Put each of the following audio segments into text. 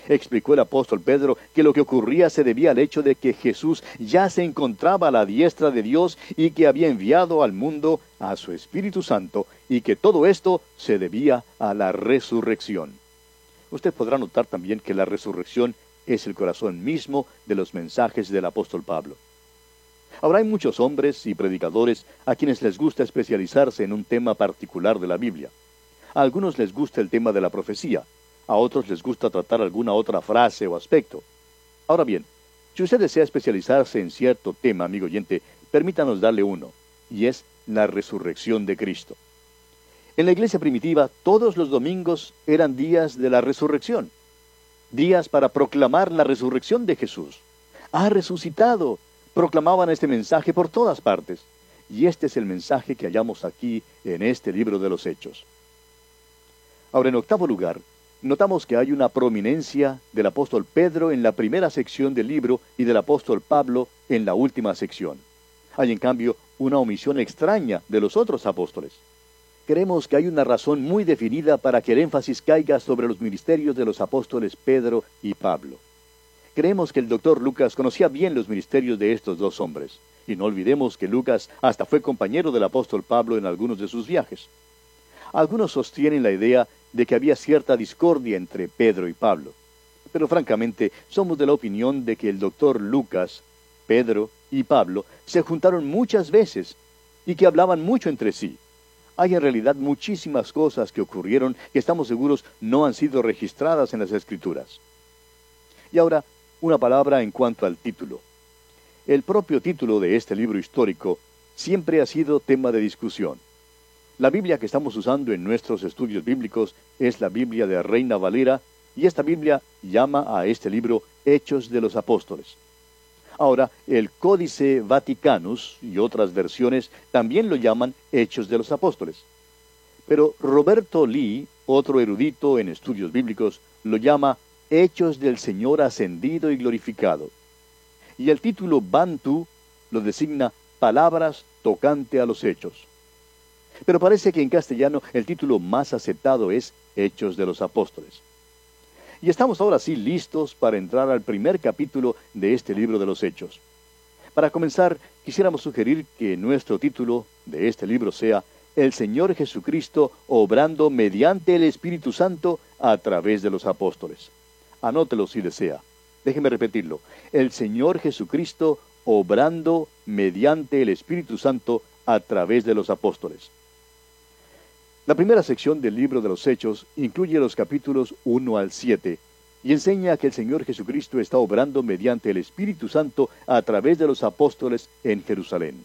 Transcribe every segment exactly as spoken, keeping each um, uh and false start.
Explicó el apóstol Pedro que lo que ocurría se debía al hecho de que Jesús ya se encontraba a la diestra de Dios y que había enviado al mundo a su Espíritu Santo, y que todo esto se debía a la resurrección. Usted podrá notar también que la resurrección es el corazón mismo de los mensajes del apóstol Pablo. Ahora hay muchos hombres y predicadores a quienes les gusta especializarse en un tema particular de la Biblia. A algunos les gusta el tema de la profecía, a otros les gusta tratar alguna otra frase o aspecto. Ahora bien, si usted desea especializarse en cierto tema, amigo oyente, permítanos darle uno, y es la resurrección de Cristo. En la iglesia primitiva, todos los domingos eran días de la resurrección, días para proclamar la resurrección de Jesús. ¡Ha resucitado! Proclamaban este mensaje por todas partes, y este es el mensaje que hallamos aquí en este libro de los Hechos. Ahora, en octavo lugar, notamos que hay una prominencia del apóstol Pedro en la primera sección del libro y del apóstol Pablo en la última sección. Hay, en cambio, una omisión extraña de los otros apóstoles. Creemos que hay una razón muy definida para que el énfasis caiga sobre los ministerios de los apóstoles Pedro y Pablo. Creemos que el doctor Lucas conocía bien los ministerios de estos dos hombres, y no olvidemos que Lucas hasta fue compañero del apóstol Pablo en algunos de sus viajes. Algunos sostienen la idea de que había cierta discordia entre Pedro y Pablo, pero francamente somos de la opinión de que el doctor Lucas, Pedro y Pablo se juntaron muchas veces y que hablaban mucho entre sí. Hay en realidad muchísimas cosas que ocurrieron que estamos seguros no han sido registradas en las Escrituras. Y ahora, una palabra en cuanto al título. El propio título de este libro histórico siempre ha sido tema de discusión. La Biblia que estamos usando en nuestros estudios bíblicos es la Biblia de Reina Valera, y esta Biblia llama a este libro Hechos de los Apóstoles. Ahora, el Códice Vaticanus y otras versiones también lo llaman Hechos de los Apóstoles. Pero Roberto Lee, otro erudito en estudios bíblicos, lo llama Hechos del Señor ascendido y glorificado. Y el título Bantu lo designa Palabras tocante a los Hechos. Pero parece que en castellano el título más aceptado es Hechos de los Apóstoles. Y estamos ahora sí listos para entrar al primer capítulo de este libro de los Hechos. Para comenzar, quisiéramos sugerir que nuestro título de este libro sea El Señor Jesucristo obrando mediante el Espíritu Santo a través de los apóstoles. Anótelo si desea. Déjeme repetirlo. El Señor Jesucristo obrando mediante el Espíritu Santo a través de los apóstoles. La primera sección del libro de los Hechos incluye los capítulos uno al siete y enseña que el Señor Jesucristo está obrando mediante el Espíritu Santo a través de los apóstoles en Jerusalén.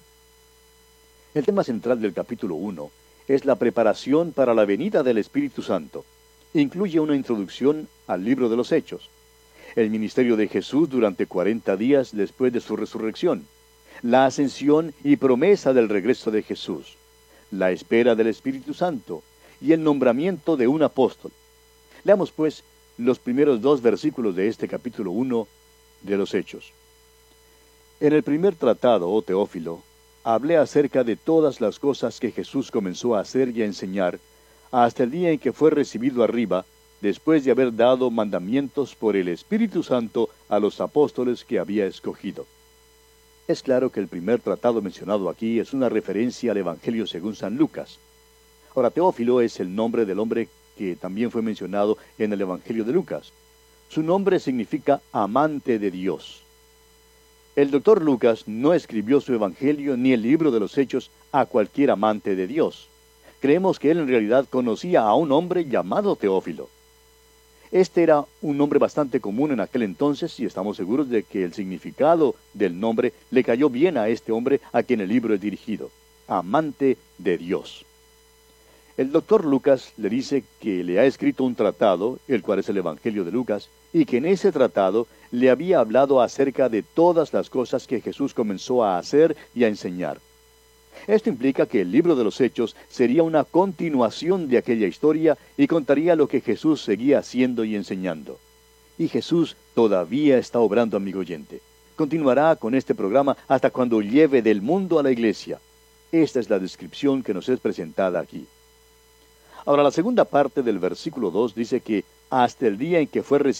El tema central del capítulo uno es la preparación para la venida del Espíritu Santo. Incluye una introducción al libro de los Hechos, el ministerio de Jesús durante cuarenta días después de su resurrección, la ascensión y promesa del regreso de Jesús, la espera del Espíritu Santo y el nombramiento de un apóstol. Leamos pues los primeros dos versículos de este capítulo uno de los Hechos. En el primer tratado, oh Teófilo, hablé acerca de todas las cosas que Jesús comenzó a hacer y a enseñar, hasta el día en que fue recibido arriba, después de haber dado mandamientos por el Espíritu Santo a los apóstoles que había escogido. Es claro que el primer tratado mencionado aquí es una referencia al Evangelio según San Lucas. Ahora, Teófilo es el nombre del hombre que también fue mencionado en el Evangelio de Lucas. Su nombre significa amante de Dios. El doctor Lucas no escribió su Evangelio ni el libro de los Hechos a cualquier amante de Dios. Creemos que él en realidad conocía a un hombre llamado Teófilo. Este era un nombre bastante común en aquel entonces y estamos seguros de que el significado del nombre le cayó bien a este hombre a quien el libro es dirigido, amante de Dios. El doctor Lucas le dice que le ha escrito un tratado, el cual es el Evangelio de Lucas, y que en ese tratado le había hablado acerca de todas las cosas que Jesús comenzó a hacer y a enseñar. Esto implica que el libro de los Hechos sería una continuación de aquella historia y contaría lo que Jesús seguía haciendo y enseñando. Y Jesús todavía está obrando, amigo oyente. Continuará con este programa hasta cuando lleve del mundo a la iglesia. Esta es la descripción que nos es presentada aquí. Ahora, la segunda parte del versículo dos dice que hasta el día en que fue